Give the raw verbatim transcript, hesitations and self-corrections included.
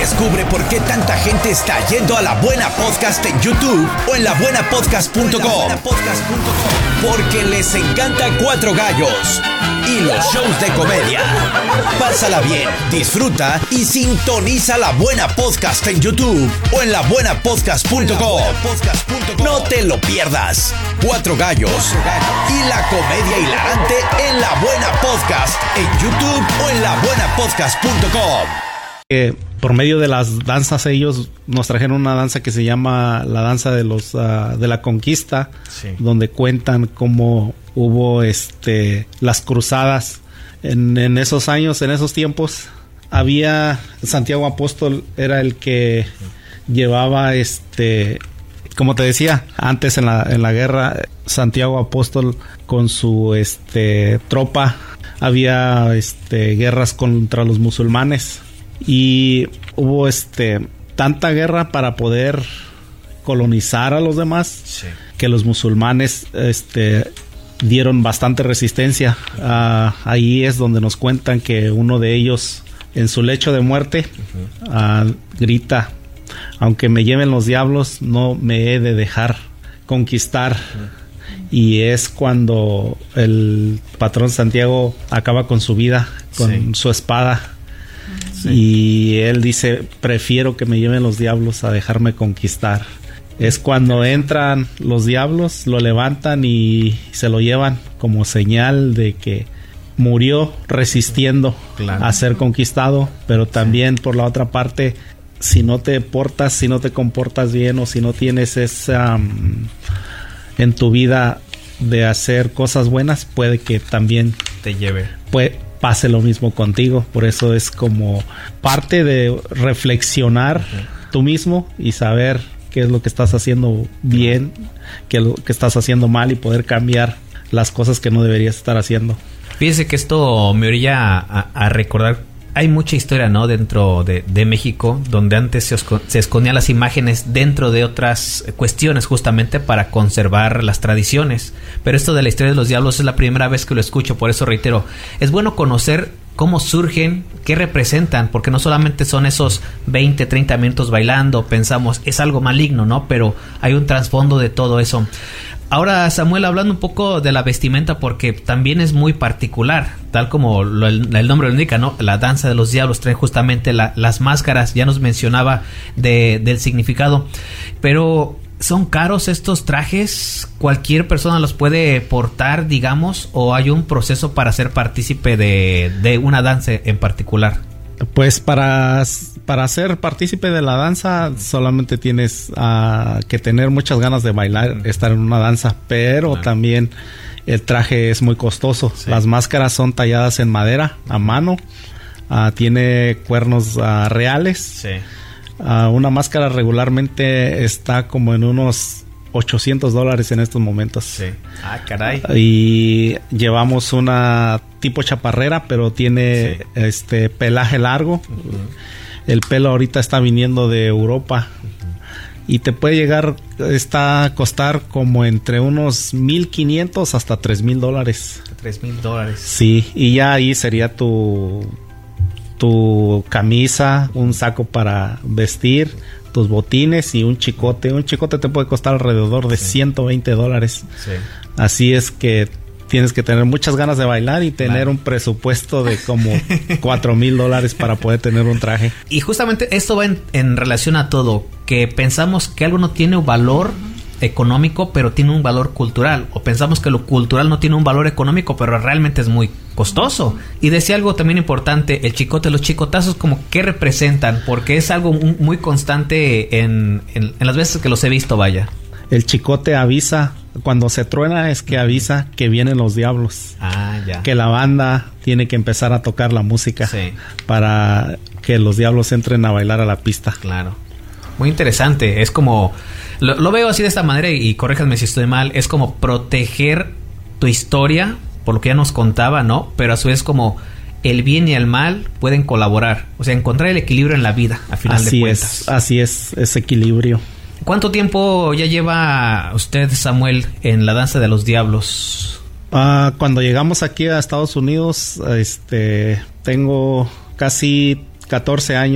Descubre por qué tanta gente está yendo a La Buena Podcast en YouTube o en la buena podcast punto com. Porque les encanta Cuatro Gallos y los shows de comedia. Pásala bien, disfruta y sintoniza La Buena Podcast en YouTube o en la buena podcast punto com. No te lo pierdas. Cuatro Gallos y la comedia hilarante en La Buena Podcast en YouTube o en la buena podcast punto com. Eh, por medio de las danzas ellos nos trajeron una danza que se llama la danza de los uh, de la conquista, sí, donde cuentan cómo hubo este las cruzadas en, en esos años, en esos tiempos. Había Santiago Apóstol, era el que llevaba este, como te decía antes, en la en la guerra, Santiago Apóstol con su este tropa, había este guerras contra los musulmanes. Y hubo este tanta guerra para poder colonizar a los demás, sí, que los musulmanes este dieron bastante resistencia. Uh, ahí es donde nos cuentan que uno de ellos, en su lecho de muerte, uh-huh, uh, grita: aunque me lleven los diablos, no me he de dejar conquistar. Uh-huh. Y es cuando el patrón Santiago acaba con su vida, con sí, su espada. Sí. Y él dice: prefiero que me lleven los diablos a dejarme conquistar. Es cuando entran los diablos, lo levantan y se lo llevan como señal de que murió resistiendo, claro, a ser conquistado. Pero también, sí, por la otra parte, si no te portas, si no te comportas bien, o si no tienes esa um, en tu vida de hacer cosas buenas, puede que también te lleve. Puede pase lo mismo contigo. Por eso es como parte de reflexionar, uh-huh, tú mismo y saber qué es lo que estás haciendo bien, qué es lo que estás haciendo mal, y poder cambiar las cosas que no deberías estar haciendo. Fíjese que esto me orilla a, a recordar. Hay mucha historia, ¿no?, dentro de, de México, donde antes se, osco, se escondían las imágenes dentro de otras cuestiones, justamente para conservar las tradiciones. Pero esto de la historia de los diablos es la primera vez que lo escucho, por eso reitero, es bueno conocer cómo surgen, qué representan, porque no solamente son esos veinte, treinta minutos bailando, pensamos, es algo maligno, ¿no? Pero hay un trasfondo de todo eso. Ahora, Samuel, hablando un poco de la vestimenta, porque también es muy particular, tal como lo, el, el nombre lo indica, ¿no? La danza de los diablos trae justamente la, las máscaras, ya nos mencionaba de, del significado, pero ¿son caros estos trajes? ¿Cualquier persona los puede portar, digamos, o hay un proceso para ser partícipe de, de una danza en particular? Pues para, para ser partícipe de la danza solamente tienes uh, que tener muchas ganas de bailar, estar en una danza, pero claro, también el traje es muy costoso. Sí. Las máscaras son talladas en madera a mano, uh, tiene cuernos uh, reales. Sí. Uh, una máscara regularmente está como en unos ochocientos dólares en estos momentos. Sí. Ah, caray. Y llevamos una tipo chaparrera, pero tiene, sí, este pelaje largo. Uh-huh. El pelo ahorita está viniendo de Europa. Uh-huh. Y te puede llegar, está a costar como entre unos mil quinientos hasta tres mil dólares. Tres mil dólares. Sí, y ya ahí sería tu tu camisa, un saco para vestir, tus botines y un chicote. Un chicote te puede costar alrededor de, sí, ciento veinte dólares. Sí. Así es que tienes que tener muchas ganas de bailar y tener, claro, un presupuesto de como cuatro mil dólares para poder tener un traje. Y justamente esto va en, en relación a todo, que pensamos que algo no tiene valor económico, pero tiene un valor cultural, o pensamos que lo cultural no tiene un valor económico, pero realmente es muy costoso. Y decía algo también importante, el chicote, los chicotazos, como qué representan, porque es algo muy constante en, en, en las veces que los he visto, vaya. El chicote avisa, cuando se truena es que avisa que vienen los diablos. Ah, ya. Que la banda tiene que empezar a tocar la música, sí, para que los diablos entren a bailar a la pista. Claro. Muy interesante, es como... Lo, lo veo así de esta manera, y, y corréjanme si estoy mal, es como proteger tu historia, por lo que ya nos contaba, ¿no? Pero a su vez como el bien y el mal pueden colaborar, o sea, encontrar el equilibrio en la vida, a final así de cuentas. Es, así es, ese equilibrio. ¿Cuánto tiempo ya lleva usted, Samuel, en la danza de los diablos? Uh, cuando llegamos aquí a Estados Unidos, este, tengo casi catorce años